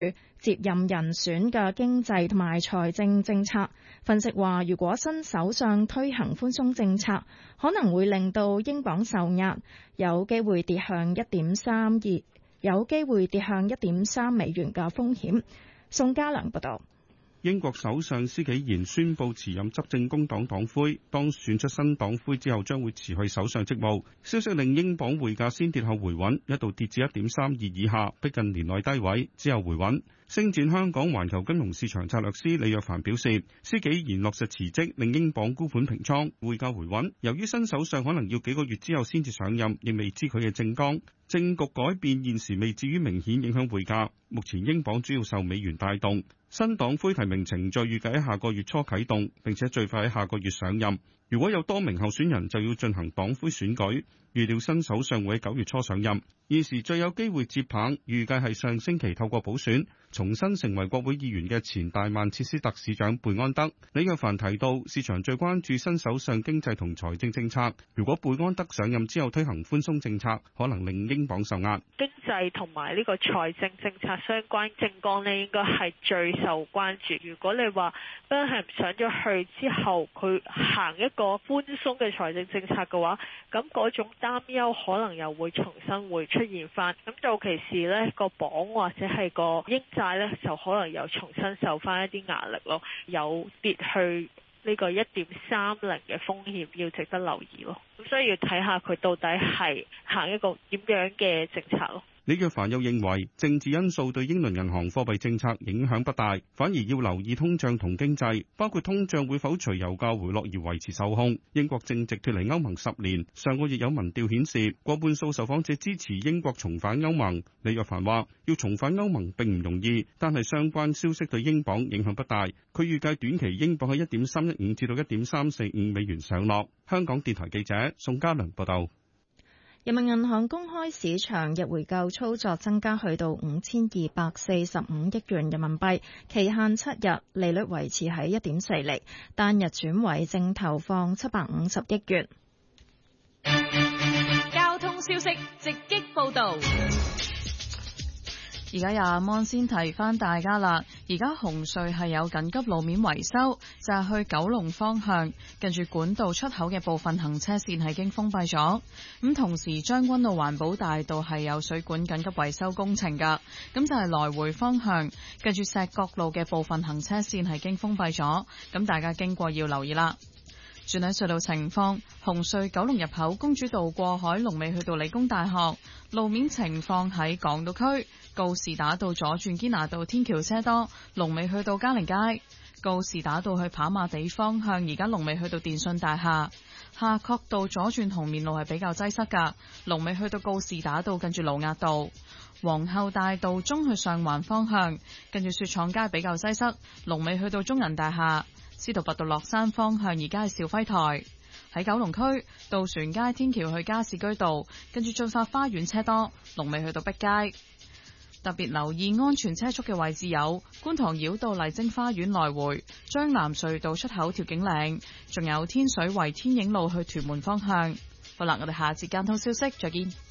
接任人選嘅經濟同埋財政政策。分析話，如果新首相推行寬鬆政策，可能會令到英鎊受壓，有機會跌向1.3美元嘅風險。宋家良報道。 英國首相施紀賢宣布辭任執政工黨黨魁，當選出新黨魁之後將會辭去首相職務。消息令英鎊匯價先跌後回穩，一度跌至 1.32 以下，逼近年內低位，之後回穩。星展香港環球金融市場策略師李若凡表示，施紀賢落實辭職，令英鎊沽盤平倉，匯價回穩。由於新首相可能要幾個月之後先至上任，亦未知佢嘅政綱。政局改變現時未至於明顯影響匯價，目前英鎊主要受美元帶動。新黨魁提名程序預計喺下個月初啟動，並且最快喺下個月上任。如果有多名候選人，就要進行黨魁選舉。預料新首相會喺9月初上任。現時最有機會接棒，預計係上星期透過補選重新成為國會議員嘅前大曼徹斯特市長貝安德。李若凡提到，市場最關注新首相經濟同財政政策。如果貝安德上任之後推行寬鬆政策，可能令英鎊受壓。 經濟同埋呢個財政政策相關政綱呢，應該係最受關注。如果你話真係上咗去之後，佢行一個寬鬆嘅財政政策嘅話，咁嗰種擔憂可能又會重新會出現翻。咁到其時呢個鎊或者係個英債呢，就可能又重新受翻一啲壓力咯，有跌去呢個1.30嘅風險，要值得留意咯。咁所以要睇下佢到底係行一個點樣嘅政策咯。 李若凡又認為，政治因素對英倫銀行貨幣政策影響不大，反而要留意通脹同經濟，包括通脹會否隨油價回落而維持受控。英國正值脫離歐盟10年，上個月有民調顯示，過半數受訪者支持英國重返歐盟。李若凡話，要重返歐盟並唔容易，但係相關消息對英鎊影響不大。佢預計短期英鎊喺1.315至到1.345美元上落。香港電台記者宋家良報道。 人民銀行公開市場逆回購操作增加去到5245億元人民幣，期限7日，利率維持喺1.4厘，單日轉為淨投放750億元。 交通消息直擊報道。而家有阿芒先提翻大家啦，而家紅隧係有緊急路面維修，就係去九龍方向，近住管道出口嘅部分行車線係已經封閉咗。咁同時將軍澳環保大道係有水管緊急維修工程噶，咁就係來回方向，近住石角路嘅部分行車線係已經封閉咗，咁大家經過要留意啦。轉喺隧道情況，紅隧九龍入口公主道過海龍尾去到理工大學，路面情況喺港島區告士打道左轉堅拿道天橋車多，龍尾去到嘉寧街，告士打道去跑馬地方向而家龍尾去到電信大廈，夏慤道左轉紅棉路係比較擠塞噶，龍尾去到告士打道近住盧押道，皇后大道中去上環方向近住雪廠街比較擠塞，龍尾去到中銀大廈，司徒拔道落山方向而家係肇輝台。喺九龍區渡船街天橋去加士居道，跟住進發花園車多，龍尾去到碧街。特別留意安全車速嘅位置有觀塘繞道麗晶花園來回、將南隧道出口調景嶺，仲有天水圍天影路去屯門方向。好啦，我哋下節交通消息再見。